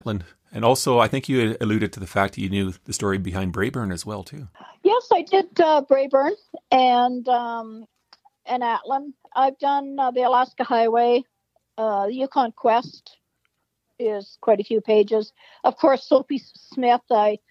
And also, I think you alluded to the fact that you knew the story behind Brayburn as well, too. Yes, I did Brayburn and Atlin. I've done the Alaska Highway. Yukon Quest is quite a few pages. Of course, Soapy Smith.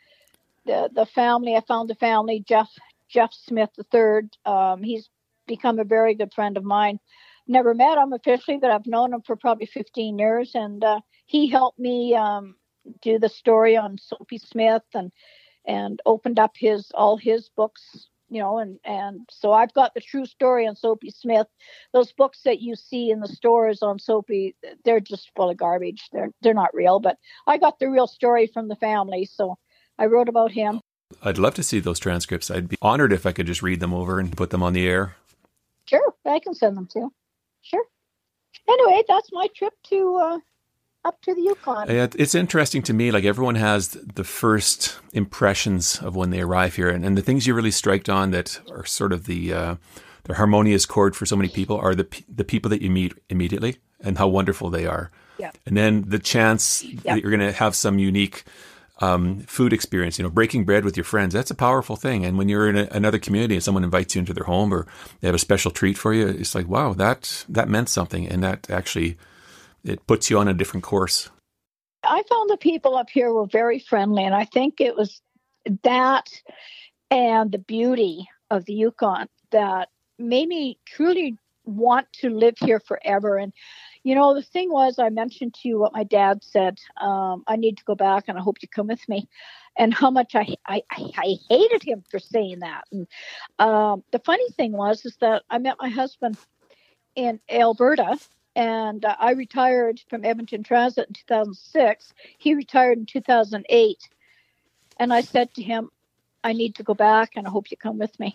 The family. I found the family. Jeff Smith III. He's become a very good friend of mine. Never met him officially, but I've known him for probably 15 years, and he helped me do the story on Soapy Smith and opened up all his books, and so I've got the true story on Soapy Smith. Those books that you see in the stores on Soapy, they're just full of garbage. They're not real, but I got the real story from the family, so I wrote about him. I'd love to see those transcripts. I'd be honored if I could just read them over and put them on the air. Sure, I can send them to you. Sure. Anyway, that's my trip to up to the Yukon. It's interesting to me, like everyone has the first impressions of when they arrive here. And the things you really strike on that are sort of the harmonious chord for so many people are the people that you meet immediately and how wonderful they are. Yeah. And then the chance that you're going to have some unique food experience, breaking bread with your friends, that's a powerful thing. And when you're in another community and someone invites you into their home or they have a special treat for you, it's like, wow, that meant something. And that actually, it puts you on a different course. I found the people up here were very friendly. And I think it was that and the beauty of the Yukon that made me truly want to live here forever. And the thing was, I mentioned to you what my dad said. I need to go back, and I hope you come with me. And how much I hated him for saying that. And the funny thing is that I met my husband in Alberta, and I retired from Edmonton Transit in 2006. He retired in 2008, and I said to him, "I need to go back, and I hope you come with me."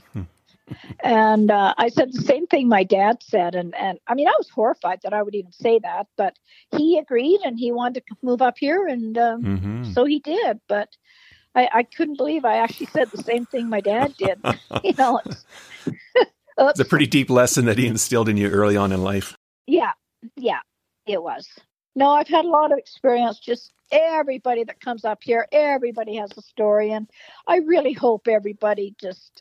And I said the same thing my dad said. And I mean, I was horrified that I would even say that, but he agreed and he wanted to move up here. And so he did. But I couldn't believe I actually said the same thing my dad did. It's a pretty deep lesson that he instilled in you early on in life. Yeah, it was. No, I've had a lot of experience. Just everybody that comes up here, everybody has a story. And I really hope everybody just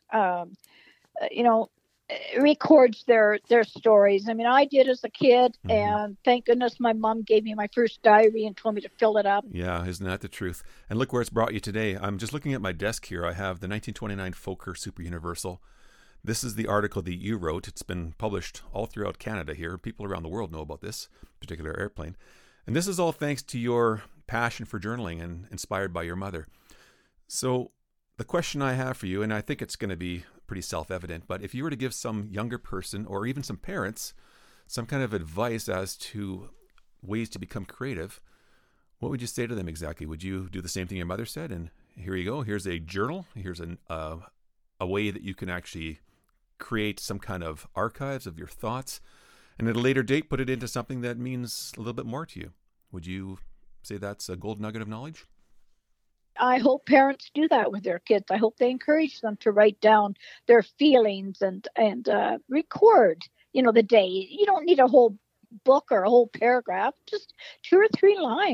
records their stories. I mean, I did as a kid, and thank goodness my mom gave me my first diary and told me to fill it up. Yeah, isn't that the truth? And look where it's brought you today. I'm just looking at my desk here. I have the 1929 Fokker Super Universal. This is the article that you wrote. It's been published all throughout Canada here. People around the world know about this particular airplane. And this is all thanks to your passion for journaling and inspired by your mother. So the question I have for you, and I think it's going to be pretty self-evident, but if you were to give some younger person or even some parents some kind of advice as to ways to become creative, what would you say to them exactly? Would you do the same thing your mother said? And here you go. Here's a journal. Here's a way that you can actually create some kind of archives of your thoughts, and at a later date put it into something that means a little bit more to you. Would you say that's a gold nugget of knowledge? I hope parents do that with their kids. I hope they encourage them to write down their feelings and record, the day. You don't need a whole book or a whole paragraph, just 2 or 3 lines.